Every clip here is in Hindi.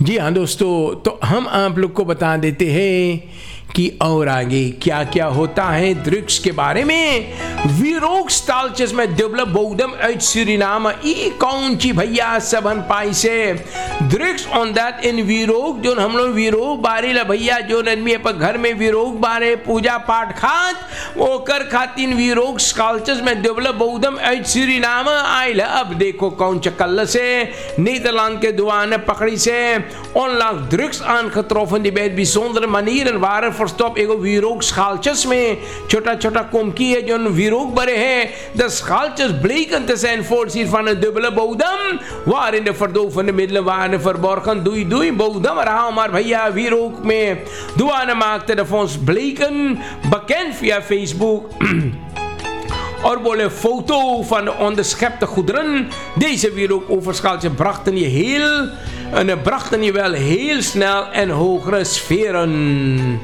जी हाँ दोस्तों, तो हम आप लोग को बता देते हैं कि और आगे क्या क्या होता है drugs के बारे में। Wierookstaaltjes met dubbele bodem uit Suriname. ई कौन ची भैया सबन पाई से drugs on that in Wierook जो हम लोग Wierook बारे ला भैया जो नदमी पर घर में Wierook बारे पूजा पाठ खात वो कर खातिन Wierookstaaltjes met dubbele bodem uit Suriname आइल। अब देखो कौन चकल्ल से Nederland के दुआन पकड़ी से onlangs drugs aangetroffen die bij bijzondere manieren waren verstopt। एगो Wierookstaaltjes में छोटा छोटा कोमकी है जो Wierook बरे है। De schaaltjes bleken te zijn voorzien van een dubbele bodem waarin de verdovende middelen waren verborgen। doei doei bodem रहा हमार भैया Wierook में दुआन maakte de fonds bleken bekend via Facebook और बोले foto van de onderschepte goederen। Deze Wierook-overschaaltjes brachten je wel heel snel en hogere sferen।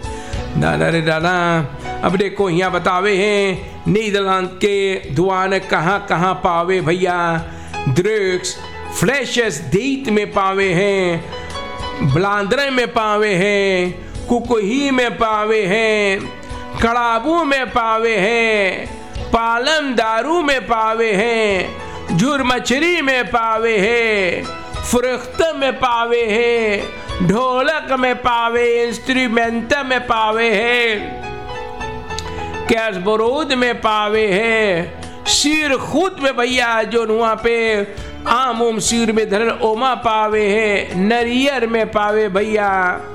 अब देखो यहाँ बतावे हैं नीदरलैंड के दुआने कहाँ कहाँ पावे भैया ड्रग्स। फ्लैशेस दीत में पावे हैं, ब्लांद्रे में पावे हैं, कुकोही में पावे हैं, कड़ाबू में पावे हैं, पालम दारू में पावे हैं, झुरमचरी में पावे हैं, फुरख्त में पावे हैं, ढोलक में पावे, इंस्ट्रूमेंट में पावे हैं, कैसबरोद में पावे हैं, सिर खुद में भैया जो वहाँ पे आम सिर में धरन ओमा पावे हैं, नरियर में पावे भैया,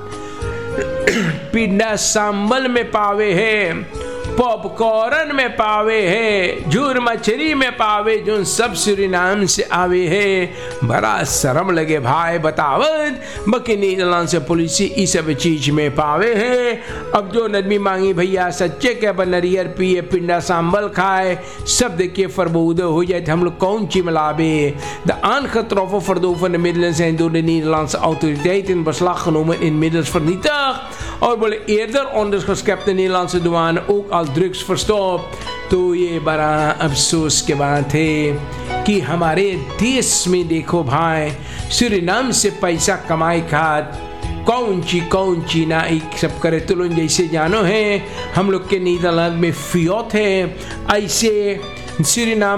पिंडा सांबल में पावे हैं, पॉपकॉर्न में पावे है, झूर मछली में पावे जो सब सूरीनाम से आवे है। बड़ा शर्म लगे भाई बतावत बकी नीदरलैंड से पुलिस इस सब चीज में पावे है। अब जो नदमी मांगी भैया सच्चे के नरियर पिए पिंडा सांबल खाए सब देखिए फरबूद हो जाए हम लोग कौन ची मिलावे। De aangetroffen verdovende middelen zijn door de Nederlandse autoriteiten in beslag genomen inmiddels vernietigd और बोले eerder ondergeschepte Nederlandse douane ook al drugs verstopt। तो ये बड़ा अफसोस की बात है कि हमारे देश में देखो भाई सूरीनाम से पैसा कमाई खात कौन ची ना एक सब करे तुलन जैसे जानो है हम लोग के नीदरलैंड में फियोत है ऐसे सूरीनाम